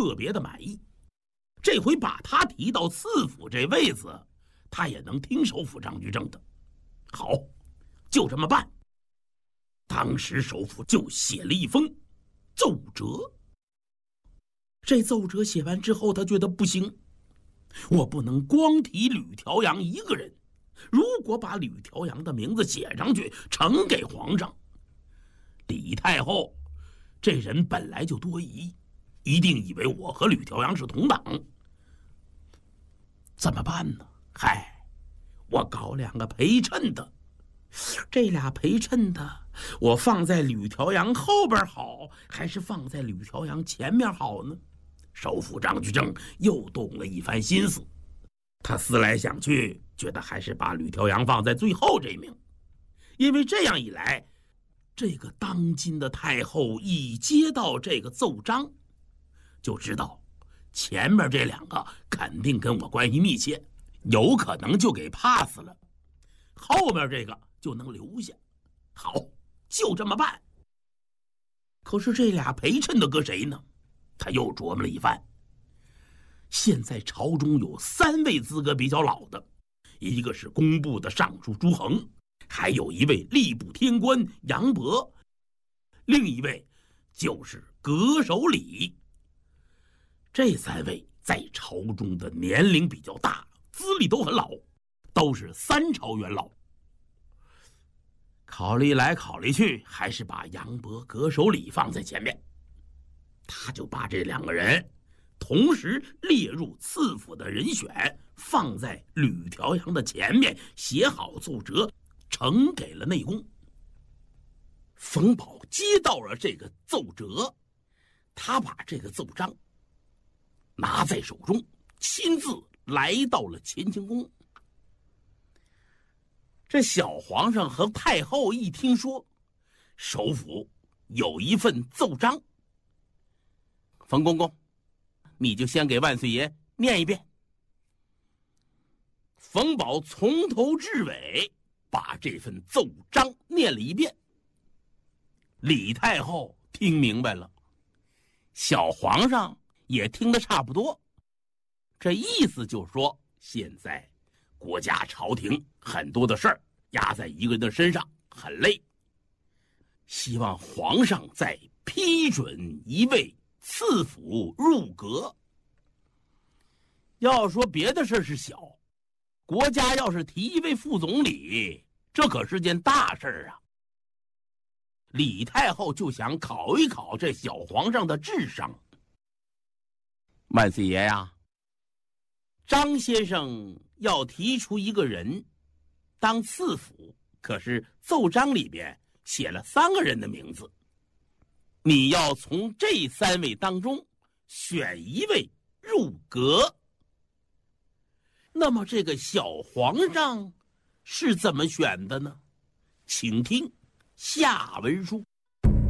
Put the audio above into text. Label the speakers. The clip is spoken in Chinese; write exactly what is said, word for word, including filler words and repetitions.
Speaker 1: 特别的满意。这回把他提到次府这位子，他也能听首府张居正的。好，就这么办。当时首府就写了一封奏折。这奏折写完之后，他觉得不行，我不能光提吕调阳一个人。如果把吕调阳的名字写上去，呈给皇上，李太后这人本来就多疑，一定以为我和吕调阳是同党。怎么办呢？嗨，我搞两个陪衬的。这俩陪衬的，我放在吕调阳后边好，还是放在吕调阳前面好呢？首辅张居正又动了一番心思，他思来想去，觉得还是把吕调阳放在最后这名，因为这样一来，这个当今的太后一接到这个奏章，就知道前面这两个肯定跟我关系密切，有可能就给 pass 了，后面这个就能留下。好，就这么办。可是这俩陪衬的搁谁呢？他又琢磨了一番。现在朝中有三位资格比较老的，一个是工部的尚书朱衡，还有一位吏部天官杨伯，另一位就是阁首李。这三位在朝中的年龄比较大，资历都很老，都是三朝元老。考虑来考虑去，还是把杨伯、阁首李放在前面。他就把这两个人同时列入次府的人选，放在吕调阳的前面，写好奏折，呈给了内宫。冯保接到了这个奏折，他把这个奏章拿在手中，亲自来到了乾清宫。这小皇上和太后一听说首府有一份奏章，冯公公，你就先给万岁爷念一遍。冯保从头至尾把这份奏章念了一遍。李太后听明白了，小皇上也听得差不多。这意思就是说，现在国家朝廷很多的事儿压在一个人的身上，很累，希望皇上再批准一位次府入阁。要说别的事是小，国家要是提一位副总理，这可是件大事啊。李太后就想考一考这小皇上的智商。万岁爷呀，张先生要提出一个人当次府，可是奏章里边写了三个人的名字，你要从这三位当中选一位入阁。那么这个小皇上是怎么选的呢？请听下文书。